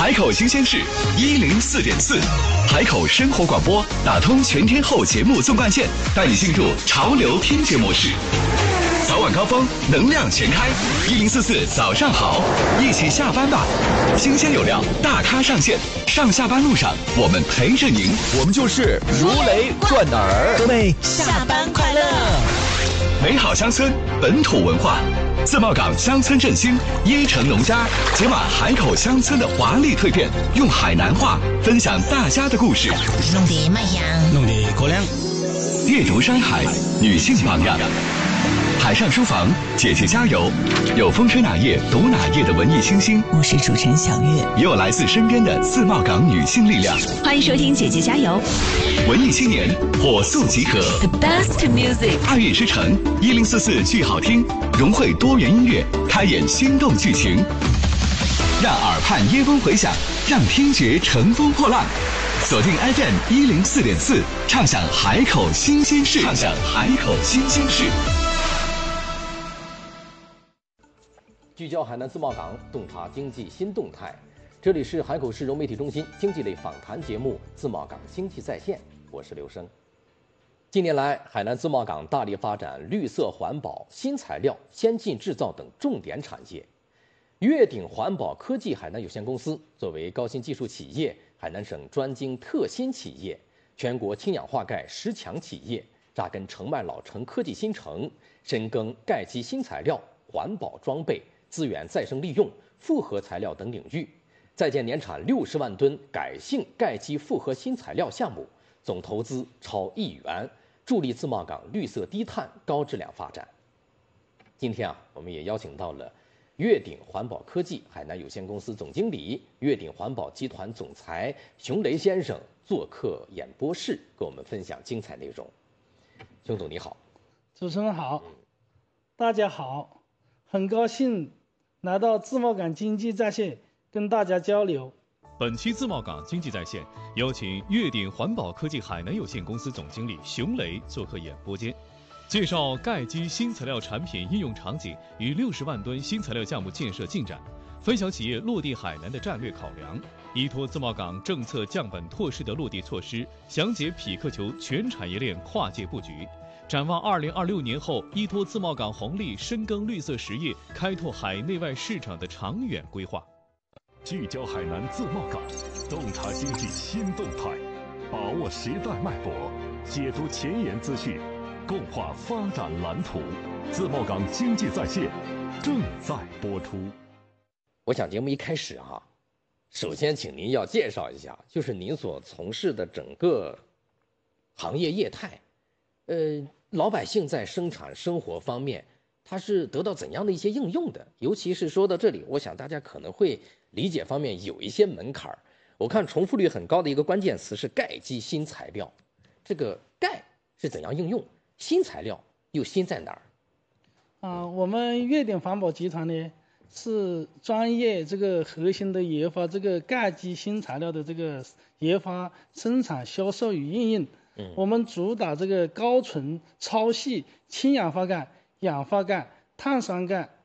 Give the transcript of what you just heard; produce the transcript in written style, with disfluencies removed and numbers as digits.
海口新鲜事104.4，海口生活广播打通全天候节目纵贯线，带你进入潮流听觉模式。早晚高峰，能量全开，1044早上好，一起下班吧。新鲜有料，大咖上线，上下班路上我们陪着您， 我们就是如雷贯耳。 各位下班快乐！ 美好乡村，本土文化。自贸港乡村振兴，椰城农家解码海口乡村的华丽蜕变，用海南话分享大家的故事。 弄得卖香， 弄得过凉。 阅读山海，女性榜样。海上书房，姐姐加油！有风吹哪页读哪页的文艺清新， 我是主持人小月， 也有来自身边的自贸港女性力量。 欢迎收听姐姐加油！ 文艺青年火速集合 The best music， 爱乐之城1044剧好听，融汇多元音乐，开演心动剧情，让耳畔耶风回响，让听觉乘风破浪。锁定 FM 104.4，畅享海口新鲜事，畅享海口新鲜事。 聚焦海南自贸港，洞察经济新动态。这里是海口市融媒体中心经济类访谈节目《自贸港经济在线》，我是刘生。近年来，海南自贸港大力发展绿色环保、新材料、先进制造等重点产业。粤鼎环保科技海南有限公司作为高新技术企业、海南省专精特新企业、全国氢氧化钙10强企业，扎根澄迈老城科技新城，深耕钙基新材料、环保装备、资源再生利用、复合材料等领域，在建年产60万吨改性钙基复合新材料项目，总投资超1亿元，助力自贸港绿色低碳高质量发展。今天我们也邀请到了粤鼎环保科技海南有限公司总经理、粤鼎环保集团总裁熊雷先生做客演播室，跟我们分享精彩内容。熊总你好。 主持人好，大家好，很高兴来到自贸港经济在线跟大家交流。 本期自贸港经济在线邀请粤鼎环保科技海南有限公司总经理熊雷做客演播间，介绍钙基新材料产品应用场景与60万吨新材料项目建设进展，分享企业落地海南的战略考量，依托自贸港政策降本拓势的落地措施，详解匹克球全产业链跨界布局，展望2026年后，依托自贸港红利，深耕绿色实业，开拓海内外市场的长远规划。 聚焦海南自贸港，洞察经济新动态，把握时代脉搏，解读前沿资讯，共话发展蓝图。自贸港经济在线正在播出。 我想节目一开始首先请您要介绍一下，就是您所从事的整个行业业态。老百姓在生产生活方面，它是得到怎样的一些应用的？尤其是说到这里，我想大家可能会理解方面有一些门槛。我看重复率很高的一个关键词是钙基新材料，这个钙是怎样应用？新材料又新在哪儿？ 我们粤鼎环保集团呢是专业这个核心的研发这个钙基新材料的这个研发、生产、销售与应用。我们主打这个高纯、超细氢氧化钙、氧化钙、碳酸钙、